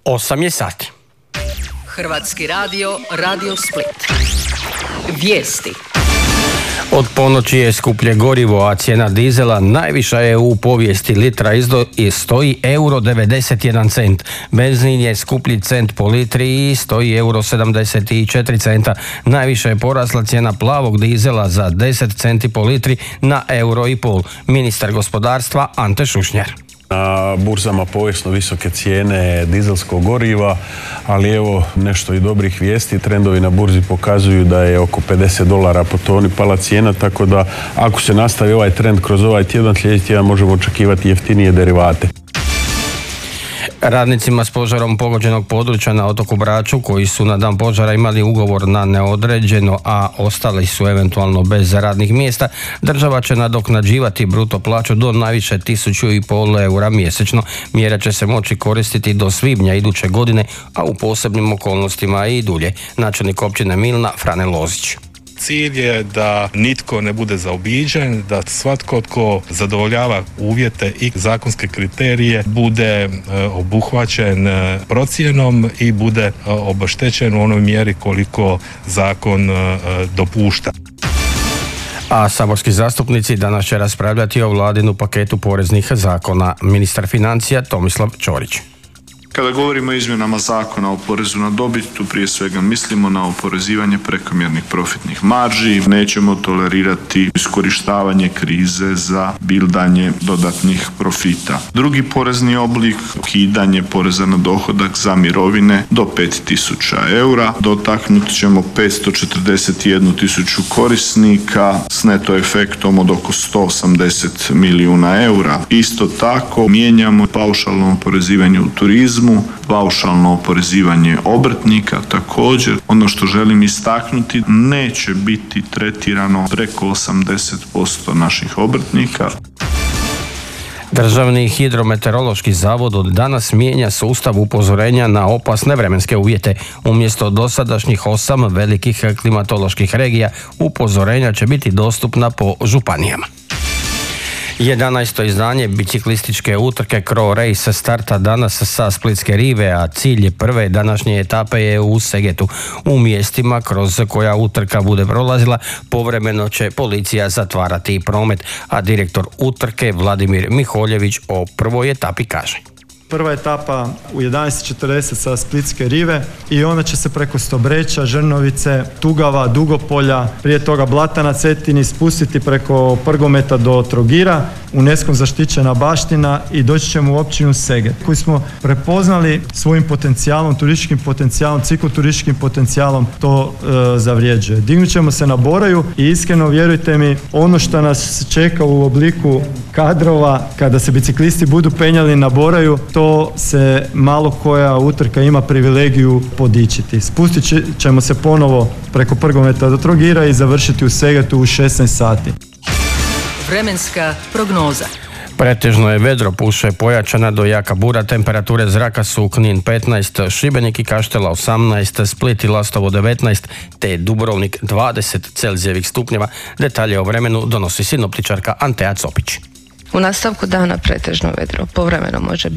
8 je sati. Hrvatski radio, Radio Split. Vijesti. Od ponoći je skuplje gorivo, a cijena dizela najviša je u povijesti. Litra stoji €1,91. Benzin je skuplji cent po litri i stoji €1,74. Najviše je porasla cijena plavog dizela za 10 centi po litri na €1,5. Ministar gospodarstva Ante Šušnjar. Na burzama povijesno visoke cijene dizelskog goriva, ali evo nešto i dobrih vijesti. Trendovi na burzi pokazuju da je oko $50 po toni pala cijena, tako da ako se nastavi ovaj trend kroz ovaj tjedan, sljedeći tjedan možemo očekivati jeftinije derivate. Radnicima s požarom pogođenog područja na otoku Braču, koji su na dan požara imali ugovor na neodređeno, a ostali su eventualno bez radnih mjesta, država će nadoknađivati bruto plaću do najviše €1.500 mjesečno. Mjera će se moći koristiti do svibnja iduće godine, a u posebnim okolnostima i dulje. Načelnik općine Milna Frane Lozić. Cilj je da nitko ne bude zaobiđen, da svatko tko zadovoljava uvjete i zakonske kriterije bude obuhvaćen procjenom i bude obeštećen u onoj mjeri koliko zakon dopušta. A saborski zastupnici danas će raspravljati o vladinu paketu poreznih zakona. Ministar financija Tomislav Ćorić. Kada govorimo o izmjenama zakona o porezu na dobit, tu prije svega mislimo na oporezivanje prekomjernih profitnih marži. Nećemo tolerirati iskorištavanje krize za bildanje dodatnih profita. Drugi porezni oblik, ukidanje poreza na dohodak za mirovine do €5.000. Dotaknut ćemo 541.000 korisnika s neto efektom od oko €180 milijuna. Isto tako mijenjamo paušalno oporezivanje u turizmu, paušalno oporezivanje obrtnika. Također, ono što želim istaknuti, neće biti tretirano preko 80% naših obrtnika. Državni hidrometeorološki zavod od danas mijenja sustav upozorenja na opasne vremenske uvjete. Umjesto dosadašnjih 8 velikih klimatoloških regija, upozorenja će biti dostupna po županijama. 11. izdanje biciklističke utrke Cro Race starta danas sa Splitske rive, a cilj prve današnje etape je u Segetu. U mjestima kroz koja utrka bude prolazila, povremeno će policija zatvarati promet, a direktor utrke Vladimir Miholjević o prvoj etapi kaže. Prva etapa u 11:40 sa Splitske rive i ona će se preko Stobreča, Žrnovice, Tugava, Dugopolja, prije toga Blata na Cetini spustiti preko Prgometa do Trogira, UNESCO zaštićena baština i doći ćemo u općinu Seget, koji smo prepoznali svojim potencijalom, turističkim potencijalom, cikloturističkim potencijalom to zavređuje. Dignut ćemo se na Boraju i iskreno vjerujte mi, ono što nas čeka u obliku kadrova kada se biciklisti budu penjali na Boraju, to se malo koja utrka ima privilegiju podičiti. Spustit ćemo se ponovo preko Prgometa do Trogira i završiti u Segetu u 16 sati. Vremenska prognoza. Pretežno je vedro, puše pojačana do jaka bura, temperature zraka su Knin 15, Šibenik i Kaštela 18, Split i Lastovo 19, te Dubrovnik 20 Celzijevih stupnjeva. Detalje o vremenu donosi sinoptičarka Antea Copić. U nastavku dana pretežno vedro, povremeno može biti